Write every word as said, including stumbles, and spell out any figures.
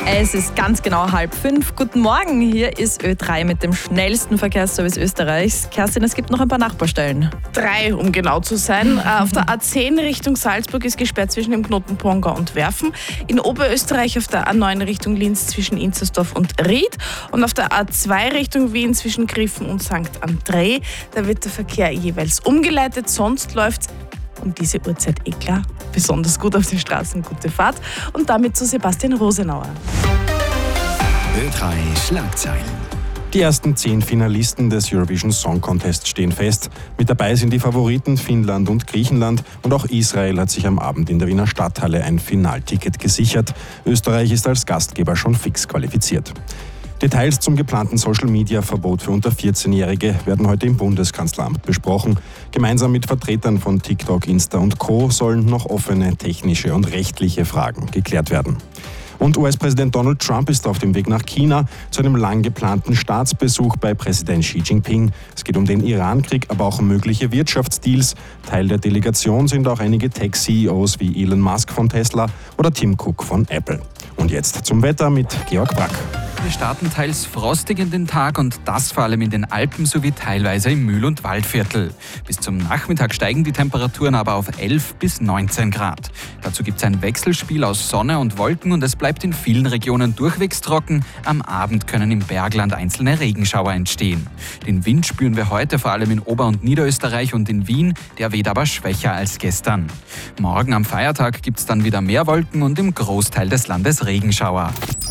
Es ist ganz genau halb fünf. Guten Morgen, hier ist Ö drei mit dem schnellsten Verkehrsservice Österreichs. Kerstin, es gibt noch ein paar Nachbarstellen. Drei, um genau zu sein. Auf der A zehn Richtung Salzburg ist gesperrt zwischen dem Knoten Pongau und Werfen. In Oberösterreich auf der A neun Richtung Linz zwischen Inzersdorf und Ried. Und auf der A zwei Richtung Wien zwischen Griffen und Sankt André. Da wird der Verkehr jeweils umgeleitet. Sonst läuft um diese Uhrzeit eh klar besonders gut auf den Straßen. Gute Fahrt. Und damit zu Sebastian Rosenauer. Ö drei Schlagzeilen. Die ersten zehn Finalisten des Eurovision Song Contest stehen fest. Mit dabei sind die Favoriten Finnland und Griechenland und auch Israel hat sich am Abend in der Wiener Stadthalle ein Finalticket gesichert. Österreich ist als Gastgeber schon fix qualifiziert. Details zum geplanten Social-Media-Verbot für unter vierzehnjährige werden heute im Bundeskanzleramt besprochen. Gemeinsam mit Vertretern von TikTok, Insta und Co. sollen noch offene technische und rechtliche Fragen geklärt werden. Und U S-Präsident Donald Trump ist auf dem Weg nach China zu einem lang geplanten Staatsbesuch bei Präsident Xi Jinping. Es geht um den Iran-Krieg, aber auch um mögliche Wirtschaftsdeals. Teil der Delegation sind auch einige Tech-C E Os wie Elon Musk von Tesla oder Tim Cook von Apple. Und jetzt zum Wetter mit Georg Brack. Wir starten teils frostig in den Tag und das vor allem in den Alpen sowie teilweise im Mühl- und Waldviertel. Bis zum Nachmittag steigen die Temperaturen aber auf elf bis neunzehn Grad. Dazu gibt es ein Wechselspiel aus Sonne und Wolken und es bleibt in vielen Regionen durchwegs trocken. Am Abend können im Bergland einzelne Regenschauer entstehen. Den Wind spüren wir heute vor allem in Ober- und Niederösterreich und in Wien, der weht aber schwächer als gestern. Morgen am Feiertag gibt es dann wieder mehr Wolken und im Großteil des Landes Regenschauer.